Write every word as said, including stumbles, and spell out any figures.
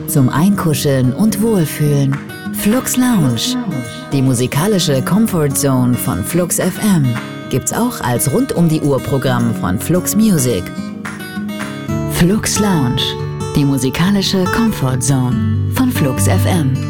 zum Einkuscheln und Wohlfühlen. Flux Lounge, die musikalische Comfort Zone von Flux F M, gibt's auch als Rund-um-die-Uhr-Programm von Flux Music. Flux Lounge, die musikalische Comfort Zone von Flux F M.